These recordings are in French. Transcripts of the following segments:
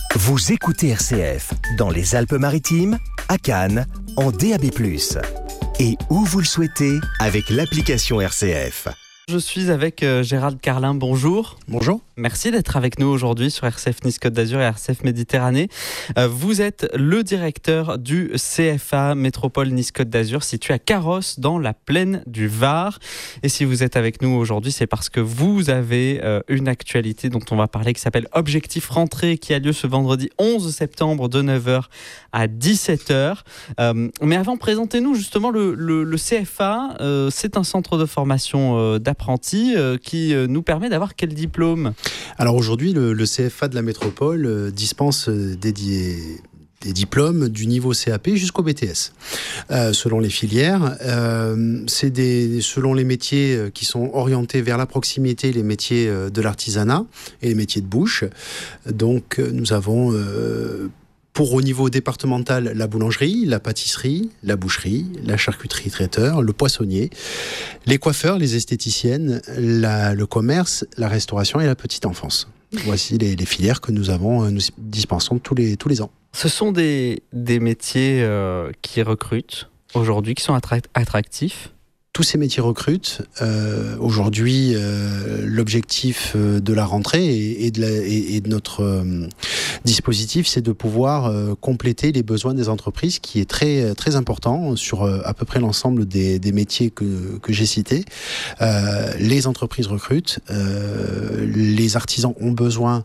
Vous écoutez RCF dans les Alpes-Maritimes, à Cannes, en DAB+. Et où vous le souhaitez avec l'application RCF. Je suis avec Gérald Carlin, bonjour. Bonjour. Merci d'être avec nous aujourd'hui sur RCF Nice Côte d'Azur et RCF Méditerranée. Vous êtes le directeur du CFA Métropole Nice Côte d'Azur, situé à Carros, dans la plaine du Var. Et si vous êtes avec nous aujourd'hui, c'est parce que vous avez une actualité dont on va parler qui s'appelle Objectif Rentrée, qui a lieu ce vendredi 11 septembre de 9h à 17h. Mais avant, présentez-nous justement le CFA. C'est un centre de formation d'apprentis qui nous permet d'avoir quel diplôme ? Alors aujourd'hui, le CFA de la métropole dispense des diplômes du niveau CAP jusqu'au BTS, selon les filières. Selon les métiers qui sont orientés vers la proximité, les métiers de l'artisanat et les métiers de bouche. Donc nous avons... au niveau départemental, la boulangerie, la pâtisserie, la boucherie, la charcuterie traiteur, le poissonnier, les coiffeurs, les esthéticiennes, le commerce, la restauration et la petite enfance. Voici les filières que nous dispensons tous les ans. Ce sont des métiers qui recrutent aujourd'hui, qui sont attractifs. Tous ces métiers recrutent. Aujourd'hui, l'objectif de la rentrée et de notre dispositif, c'est de pouvoir compléter les besoins des entreprises, qui est très, très important sur à peu près l'ensemble des métiers que j'ai cités. Les entreprises recrutent, les artisans ont besoin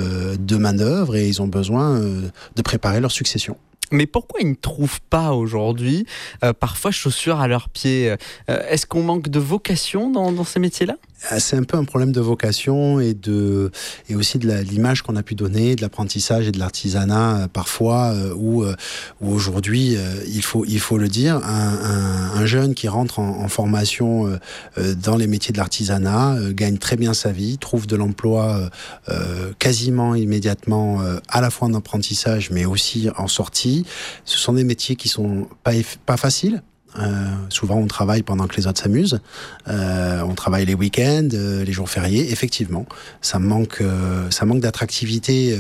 de main-d'œuvre et ils ont besoin de préparer leur succession. Mais pourquoi ils ne trouvent pas aujourd'hui parfois chaussures à leurs pieds ? Est-ce qu'on manque de vocation dans ces métiers-là ? C'est un peu un problème de vocation et aussi de l'image qu'on a pu donner, de l'apprentissage et de l'artisanat parfois, où aujourd'hui, il faut le dire, un jeune qui rentre en formation dans les métiers de l'artisanat gagne très bien sa vie, trouve de l'emploi quasiment immédiatement, à la fois en apprentissage mais aussi en sortie. Ce sont des métiers qui sont pas faciles. Souvent on travaille pendant que les autres s'amusent, on travaille les week-ends, les jours fériés. Effectivement, ça manque d'attractivité,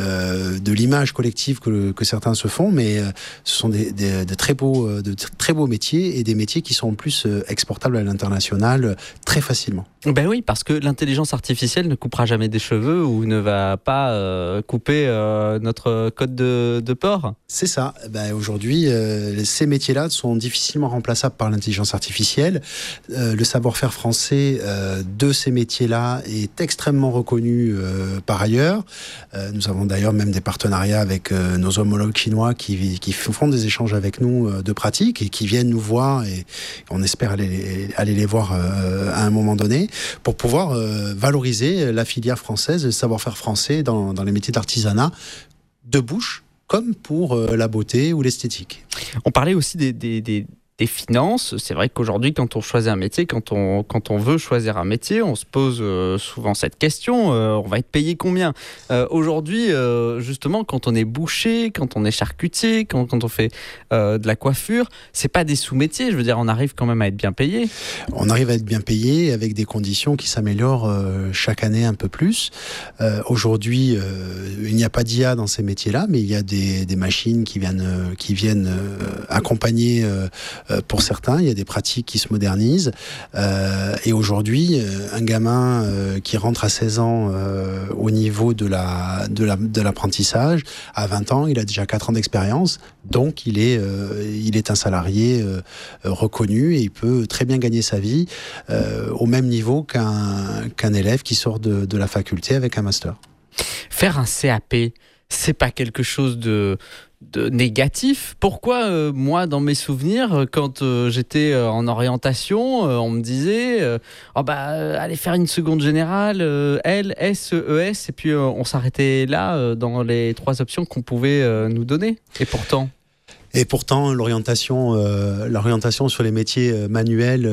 de l'image collective que certains se font, mais ce sont de très beaux métiers et des métiers qui sont en plus exportables à l'international très facilement. Ben oui, parce que l'intelligence artificielle ne coupera jamais des cheveux ou ne va pas couper notre code de porc. C'est ça. Aujourd'hui, ces métiers-là sont difficilement remplaçable par l'intelligence artificielle. Le savoir-faire français de ces métiers-là est extrêmement reconnu par ailleurs. Nous avons d'ailleurs même des partenariats avec nos homologues chinois qui font des échanges avec nous de pratiques et qui viennent nous voir, et on espère aller les voir à un moment donné, pour pouvoir valoriser la filière française, le savoir-faire français dans les métiers d'artisanat de bouche, comme pour la beauté ou l'esthétique. On parlait aussi des finances. C'est vrai qu'aujourd'hui, quand on choisit un métier, quand on veut choisir un métier, on se pose souvent cette question, on va être payé combien ? Aujourd'hui, justement, quand on est boucher, quand on est charcutier, quand on fait de la coiffure, c'est pas des sous-métiers, je veux dire, on arrive quand même à être bien payé. On arrive à être bien payé avec des conditions qui s'améliorent chaque année un peu plus. Aujourd'hui, il n'y a pas d'IA dans ces métiers-là, mais il y a des machines qui viennent accompagner pour certains, il y a des pratiques qui se modernisent. Et aujourd'hui, un gamin qui rentre à 16 ans au niveau de l'apprentissage, à 20 ans, il a déjà 4 ans d'expérience. Donc, il est un salarié reconnu et il peut très bien gagner sa vie au même niveau qu'un élève qui sort de la faculté avec un master. Faire un CAP, c'est pas quelque chose de négatif. Pourquoi moi, dans mes souvenirs, quand j'étais en orientation, on me disait allez faire une seconde générale, L, S, ES, et puis on s'arrêtait là dans les 3 options qu'on pouvait nous donner. Et pourtant, l'orientation sur les métiers manuels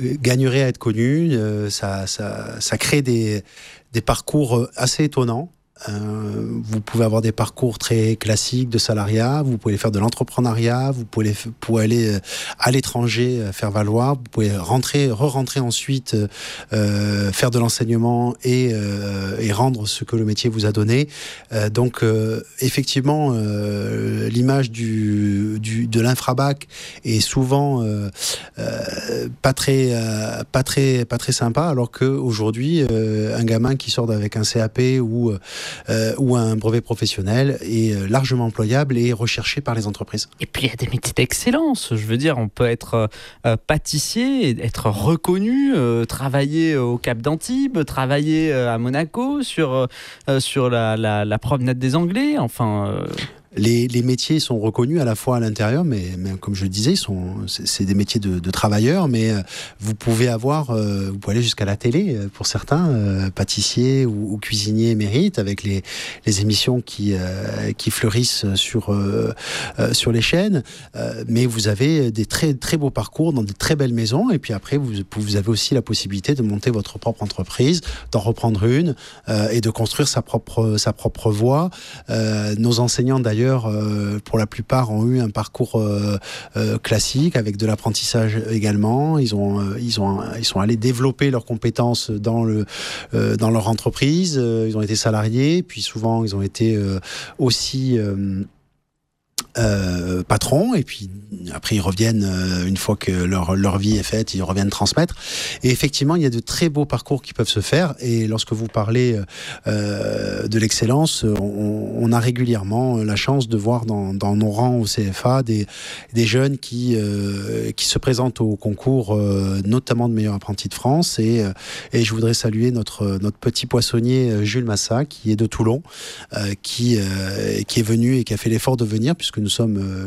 gagnerait à être connue. Ça crée des parcours assez étonnants. Vous pouvez avoir des parcours très classiques de salariat, vous pouvez faire de l'entrepreneuriat, vous pouvez aller à l'étranger faire valoir, vous pouvez re-rentrer ensuite, faire de l'enseignement et rendre ce que le métier vous a donné. Donc effectivement, l'image de l'infrabac est souvent pas très sympa, alors qu'aujourd'hui, un gamin qui sort avec un CAP ou un brevet professionnel est largement employable et recherché par les entreprises. Et puis il y a des métiers d'excellence. Je veux dire, on peut être pâtissier, être reconnu, travailler au Cap d'Antibes, travailler à Monaco sur la promenade des Anglais. Enfin. Les métiers sont reconnus à la fois à l'intérieur, mais comme je le disais, c'est des métiers de travailleurs, mais vous pouvez aller jusqu'à la télé pour certains, pâtissiers ou cuisiniers émérites, avec les émissions qui fleurissent sur les chaînes, mais vous avez des très, très beaux parcours dans des très belles maisons, et puis après, vous avez aussi la possibilité de monter votre propre entreprise, d'en reprendre une, et de construire sa propre voie. Nos enseignants, d'ailleurs, pour la plupart, ont eu un parcours classique avec de l'apprentissage également. Ils sont allés développer leurs compétences dans leur entreprise. Ils ont été salariés, puis souvent ils ont été aussi patrons, et puis après ils reviennent une fois que leur vie est faite, ils reviennent transmettre. Et effectivement, il y a de très beaux parcours qui peuvent se faire. Et lorsque vous parlez de l'excellence, on a régulièrement la chance de voir dans nos rangs au CFA des jeunes qui se présentent au concours, notamment de meilleur apprenti de France. Et je voudrais saluer notre petit poissonnier Jules Massa, qui est de Toulon, qui est venu et qui a fait l'effort de venir, puisque nous sommes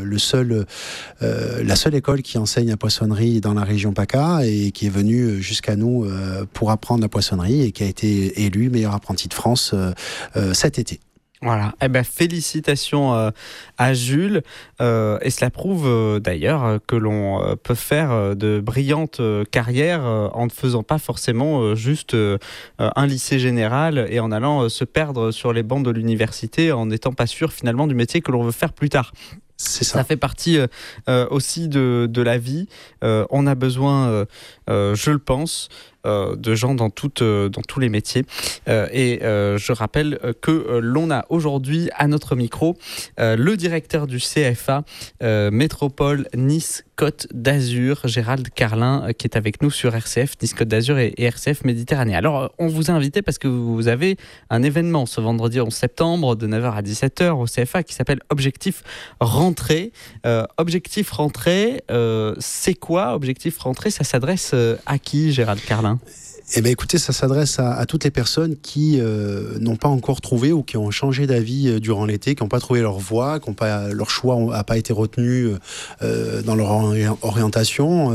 la seule école qui enseigne la poissonnerie dans la région PACA, et qui est venue jusqu'à nous pour apprendre la poissonnerie, et qui a été élu meilleur apprenti de France cet été. Voilà, félicitations à Jules, et cela prouve d'ailleurs que l'on peut faire de brillantes carrières en ne faisant pas forcément juste un lycée général et en allant se perdre sur les bancs de l'université en n'étant pas sûr finalement du métier que l'on veut faire plus tard. C'est ça. Ça fait partie aussi de la vie. On a besoin, je le pense, de gens dans tous les métiers. Et je rappelle que l'on a aujourd'hui à notre micro le directeur du CFA Métropole Nice Côte d'Azur, Gérald Carlin, qui est avec nous sur RCF Nice Côte d'Azur et RCF Méditerranée. Alors, on vous a invité parce que vous avez un événement ce vendredi 11 septembre de 9h à 17h au CFA qui s'appelle Objectif Rentrée. Objectif Rentrée, c'est quoi Objectif Rentrée? Ça s'adresse à qui, Gérald Carlin? Eh bien, écoutez, ça s'adresse à toutes les personnes qui n'ont pas encore trouvé ou qui ont changé d'avis durant l'été, qui n'ont pas trouvé leur voie, leur choix n'a pas été retenu dans leur orientation,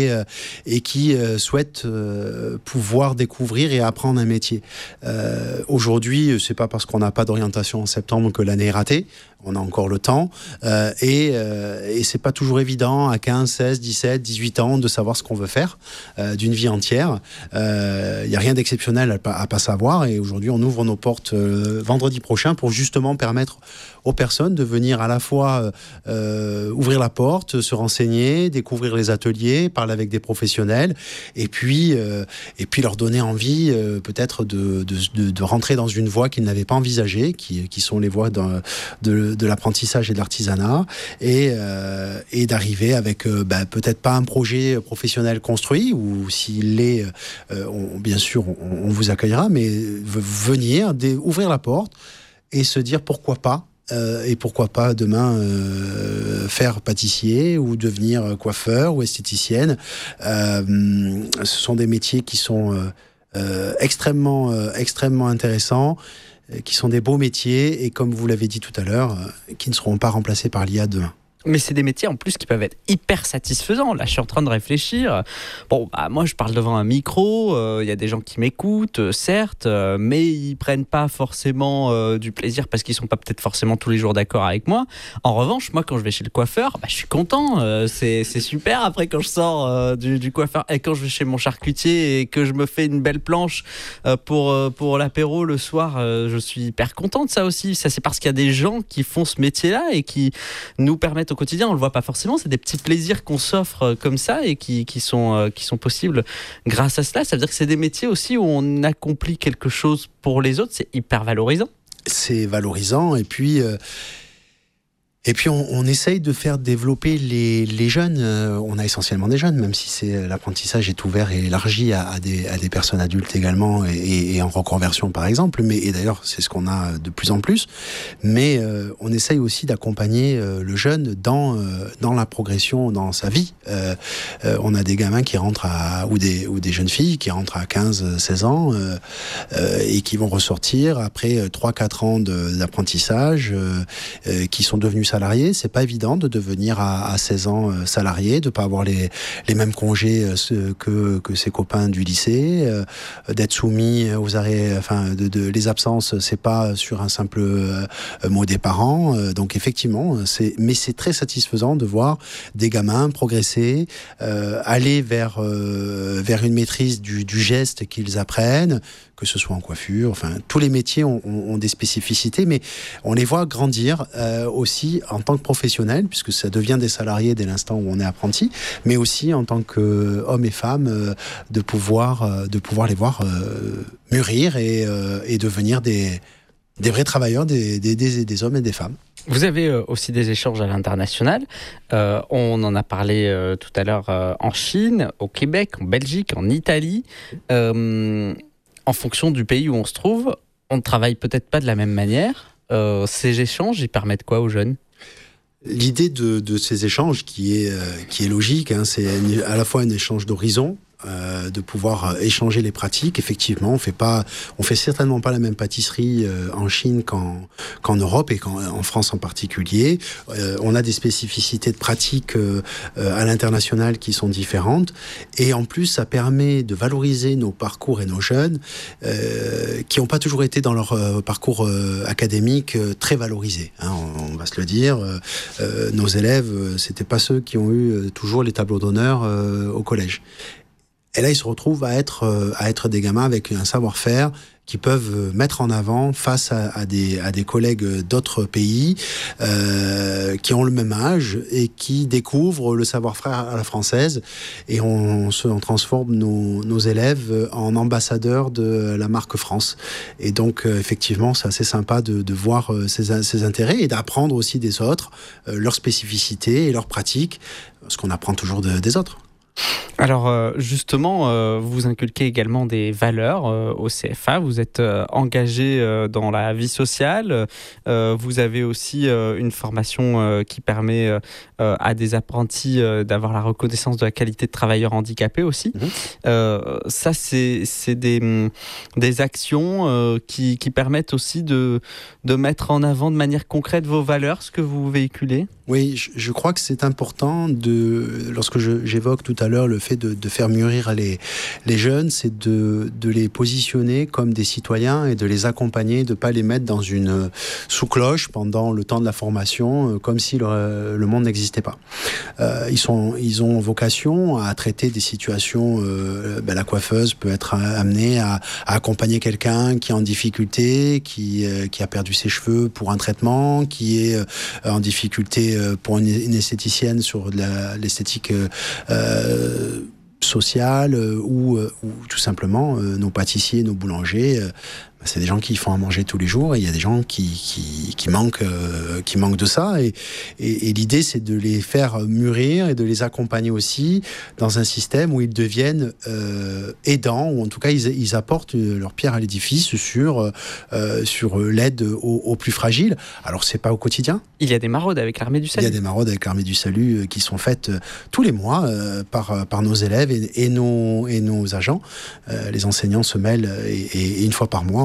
et qui souhaitent pouvoir découvrir et apprendre un métier. Aujourd'hui, c'est pas parce qu'on n'a pas d'orientation en septembre que l'année est ratée. On a encore le temps, et c'est pas toujours évident à 15, 16, 17, 18 ans de savoir ce qu'on veut faire d'une vie entière. Il n'y a rien d'exceptionnel à pas savoir, et aujourd'hui on ouvre nos portes vendredi prochain pour justement permettre aux personnes de venir à la fois ouvrir la porte, se renseigner, découvrir les ateliers, parler avec des professionnels, et puis leur donner envie peut-être de rentrer dans une voie qu'ils n'avaient pas envisagée, qui sont les voies de l'apprentissage et de l'artisanat, et d'arriver avec peut-être pas un projet professionnel construit, ou s'il l'est, bien sûr on vous accueillera, mais venir, ouvrir la porte et se dire pourquoi pas. Et pourquoi pas demain faire pâtissier ou devenir coiffeur ou esthéticienne. Ce sont des métiers qui sont extrêmement intéressants, qui sont des beaux métiers, et comme vous l'avez dit tout à l'heure, qui ne seront pas remplacés par l'IA demain. Mais c'est des métiers en plus qui peuvent être hyper satisfaisants. Là, je suis en train de réfléchir. Bon, moi, je parle devant un micro. Il y a des gens qui m'écoutent, certes, mais ils prennent pas forcément du plaisir parce qu'ils sont pas peut-être forcément tous les jours d'accord avec moi. En revanche, moi, quand je vais chez le coiffeur, je suis content. C'est super. Après, quand je sors du coiffeur et quand je vais chez mon charcutier et que je me fais une belle planche pour l'apéro le soir, je suis hyper content de ça aussi. Ça, c'est parce qu'il y a des gens qui font ce métier-là et qui nous permettent au quotidien, on le voit pas forcément, c'est des petits plaisirs qu'on s'offre comme ça et qui sont possibles grâce à cela. Ça veut dire que c'est des métiers aussi où on accomplit quelque chose pour les autres, c'est hyper valorisant. C'est valorisant et puis on essaye de faire développer les jeunes. On a essentiellement des jeunes, même si l'apprentissage est ouvert et élargi à des personnes adultes également et en reconversion par exemple. Et d'ailleurs, c'est ce qu'on a de plus en plus. Mais on essaye aussi d'accompagner le jeune dans la progression dans sa vie. On a des gamins qui rentrent ou des jeunes filles qui rentrent à 15-16 ans et qui vont ressortir après 3-4 ans d'apprentissage, qui sont devenus salarié. C'est pas évident de devenir à 16 ans salarié, de pas avoir les mêmes congés que ses copains du lycée, d'être soumis aux arrêts, les absences, c'est pas sur un simple mot des parents. Donc effectivement, mais c'est très satisfaisant de voir des gamins progresser, aller vers une maîtrise du geste qu'ils apprennent, que ce soit en coiffure, tous les métiers ont des spécificités, mais on les voit grandir aussi en tant que professionnels, puisque ça devient des salariés dès l'instant où on est apprenti, mais aussi en tant qu'hommes et femmes, de pouvoir les voir mûrir et devenir des vrais travailleurs, des hommes et des femmes. Vous avez aussi des échanges à l'international. On en a parlé tout à l'heure en Chine, au Québec, en Belgique, en Italie. En fonction du pays où on se trouve, on ne travaille peut-être pas de la même manière. Ces échanges, ils permettent quoi aux jeunes ? L'idée de ces échanges qui est logique, c'est à la fois un échange d'horizon, de pouvoir échanger les pratiques. Effectivement, on fait certainement pas la même pâtisserie en Chine qu'en Europe et en France en particulier. On a des spécificités de pratiques à l'international qui sont différentes. Et en plus, ça permet de valoriser nos parcours et nos jeunes qui n'ont pas toujours été dans leur parcours académique très valorisés. On va se le dire. Nos élèves, c'était pas ceux qui ont eu toujours les tableaux d'honneur au collège. Et là, ils se retrouvent à être des gamins avec un savoir-faire qui peuvent mettre en avant face à des collègues d'autres pays qui ont le même âge et qui découvrent le savoir-faire à la française. Et on transforme nos élèves en ambassadeurs de la marque France. Et donc, effectivement, c'est assez sympa de voir ces intérêts et d'apprendre aussi des autres, leurs spécificités et leurs pratiques, ce qu'on apprend toujours des autres. Alors justement, vous inculquez également des valeurs au CFA, vous êtes engagé dans la vie sociale, vous avez aussi une formation qui permet à des apprentis d'avoir la reconnaissance de la qualité de travailleur handicapé aussi. Ça, c'est des actions qui permettent aussi de mettre en avant de manière concrète vos valeurs, ce que vous véhiculez. Oui, je crois que c'est important lorsque j'évoque tout à l'heure le fait de faire mûrir les jeunes, c'est de les positionner comme des citoyens et de les accompagner, de ne pas les mettre dans une sous-cloche pendant le temps de la formation, comme si le monde n'existait pas. Ils ont vocation à traiter des situations, la coiffeuse peut être amenée à accompagner quelqu'un qui est en difficulté, qui a perdu ses cheveux pour un traitement, qui est en difficulté pour une esthéticienne sur l'esthétique sociale ou tout simplement nos pâtissiers, nos boulangers. C'est des gens qui font à manger tous les jours et il y a des gens qui manquent de ça et l'idée c'est de les faire mûrir et de les accompagner aussi dans un système où ils deviennent aidants ou en tout cas ils apportent leur pierre à l'édifice sur l'aide aux plus fragiles. Alors c'est pas au quotidien. Il y a des maraudes avec l'Armée du Salut. Il y a des maraudes avec l'Armée du Salut qui sont faites tous les mois par nos élèves et nos agents. Les enseignants se mêlent et une fois par mois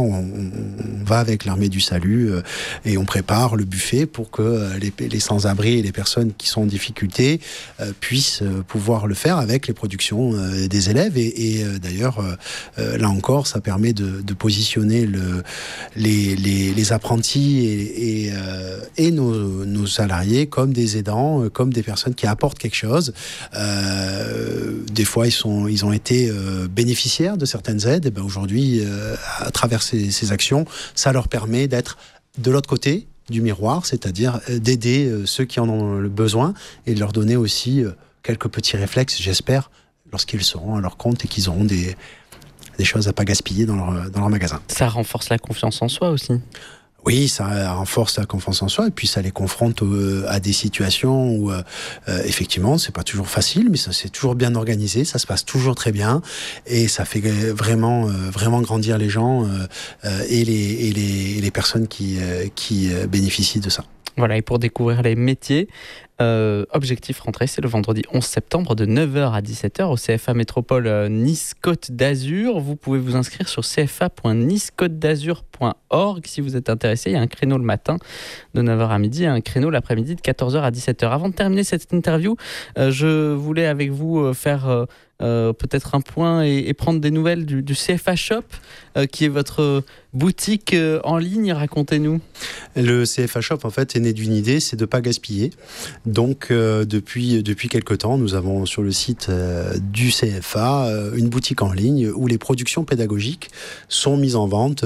on va avec l'armée du salut et on prépare le buffet pour que les sans-abri et les personnes qui sont en difficulté puissent pouvoir le faire avec les productions des élèves. Et d'ailleurs, là encore, ça permet de positionner les apprentis et nos salariés comme des aidants, comme des personnes qui apportent quelque chose. Des fois, ils ont été bénéficiaires de certaines aides. Et ben aujourd'hui, à travers ces actions, ça leur permet d'être de l'autre côté du miroir, c'est-à-dire d'aider ceux qui en ont le besoin et de leur donner aussi quelques petits réflexes, j'espère, lorsqu'ils seront à leur compte et qu'ils auront des choses à pas gaspiller dans leur magasin. Ça renforce la confiance en soi aussi. Oui, ça renforce la confiance en soi et puis ça les confronte à des situations où effectivement c'est pas toujours facile, mais ça c'est toujours bien organisé, ça se passe toujours très bien et ça fait vraiment grandir les gens et les personnes qui bénéficient de ça. Voilà, et pour découvrir les métiers, Objectif Rentrée, c'est le vendredi 11 septembre de 9h à 17h au CFA Métropole Nice-Côte d'Azur. Vous pouvez vous inscrire sur cfa.nice-côte-d'azur.org si vous êtes intéressé. Il y a un créneau le matin de 9h à midi et un créneau l'après-midi de 14h à 17h. Avant de terminer cette interview, je voulais avec vous faire peut-être un point et prendre des nouvelles du CFA Shop, qui est votre boutique en ligne. Racontez-nous. Le CFA Shop, en fait, est né d'une idée, c'est de ne pas gaspiller. Donc, depuis quelque temps, nous avons sur le site du CFA une boutique en ligne où les productions pédagogiques sont mises en vente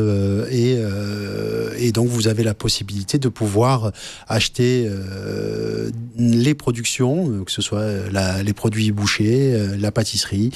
et donc vous avez la possibilité de pouvoir acheter les productions, que ce soit les produits bouchers, la pâtisserie,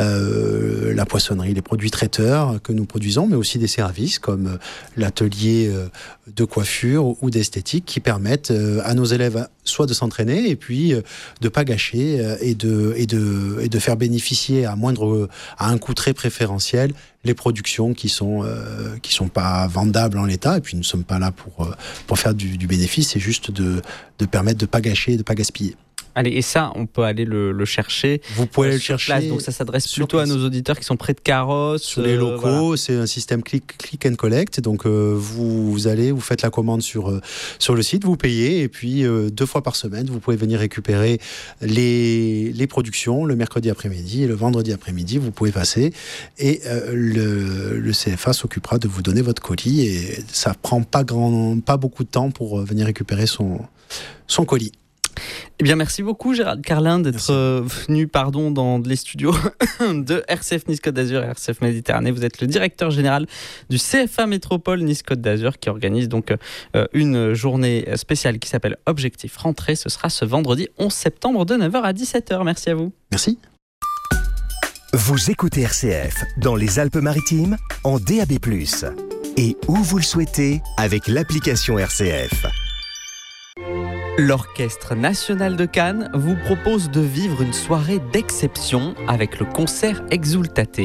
la poissonnerie, les produits traiteurs que nous produisons, mais aussi des services comme l'atelier de coiffure ou d'esthétique qui permettent à nos élèves soit de s'entraîner et puis de pas gâcher et de faire bénéficier à un coût très préférentiel les productions qui sont pas vendables en l'état. Et puis nous ne sommes pas là pour faire du bénéfice, c'est juste de permettre de pas gâcher et de pas gaspiller. Allez, et ça, on peut aller le chercher. Vous pouvez le chercher. Place. Donc ça s'adresse plutôt à nos auditeurs qui sont près de Carrosse. Sur les locaux, voilà. C'est un système click and collect. Donc vous allez, vous faites la commande sur le site, vous payez et puis 2 fois par semaine, vous pouvez venir récupérer les productions le mercredi après-midi et le vendredi après-midi. Vous pouvez passer et le CFA s'occupera de vous donner votre colis et ça prend pas beaucoup de temps pour venir récupérer son colis. Eh bien, merci beaucoup Gérald Carlin d'être venu dans les studios de RCF Nice Côte d'Azur et RCF Méditerranée. Vous êtes le directeur général du CFA Métropole Nice Côte d'Azur qui organise donc une journée spéciale qui s'appelle Objectif Rentrée. Ce sera ce vendredi 11 septembre de 9h à 17h. Merci à vous. Merci. Vous écoutez RCF dans les Alpes-Maritimes en DAB+, et où vous le souhaitez avec l'application RCF. L'Orchestre National de Cannes vous propose de vivre une soirée d'exception avec le concert Exultate.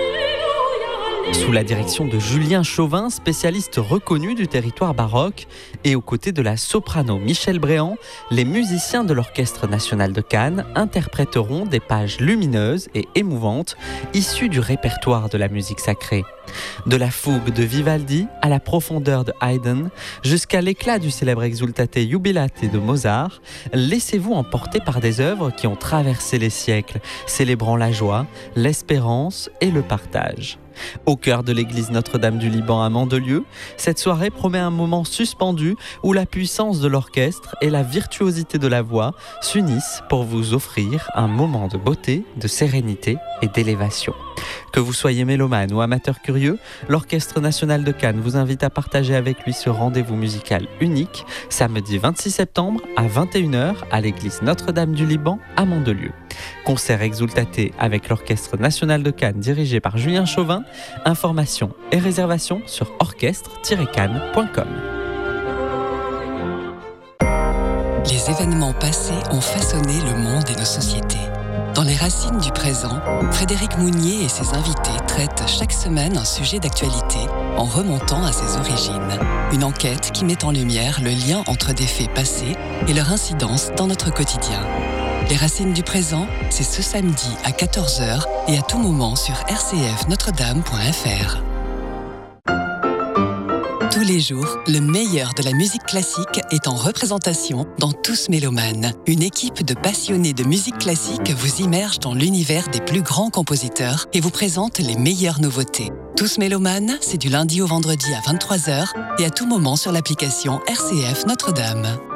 Sous la direction de Julien Chauvin, spécialiste reconnu du territoire baroque, et aux côtés de la soprano Michèle Bréant, les musiciens de l'Orchestre National de Cannes interpréteront des pages lumineuses et émouvantes issues du répertoire de la musique sacrée. De la fougue de Vivaldi à la profondeur de Haydn, jusqu'à l'éclat du célèbre Exultate Jubilate de Mozart, laissez-vous emporter par des œuvres qui ont traversé les siècles, célébrant la joie, l'espérance et le partage. Au cœur de l'église Notre-Dame du Liban à Mandelieu, cette soirée promet un moment suspendu où la puissance de l'orchestre et la virtuosité de la voix s'unissent pour vous offrir un moment de beauté, de sérénité et d'élévation. Que vous soyez mélomane ou amateur curieux, l'Orchestre National de Cannes vous invite à partager avec lui ce rendez-vous musical unique, samedi 26 septembre à 21h à l'église Notre-Dame du Liban à Mandelieu. Concert Exultate avec l'Orchestre National de Cannes dirigé par Julien Chauvin. Informations et réservations sur orchestre-cannes.com. Les événements passés ont façonné le monde et nos sociétés. Dans les racines du présent, Frédéric Mounier et ses invités traitent chaque semaine un sujet d'actualité en remontant à ses origines. Une enquête qui met en lumière le lien entre des faits passés et leur incidence dans notre quotidien. Les racines du présent, c'est ce samedi à 14h et à tout moment sur rcfnotredame.fr. Tous les jours, le meilleur de la musique classique est en représentation dans Tous Mélomanes. Une équipe de passionnés de musique classique vous immerge dans l'univers des plus grands compositeurs et vous présente les meilleures nouveautés. Tous Mélomanes, c'est du lundi au vendredi à 23h et à tout moment sur l'application RCF Notre-Dame.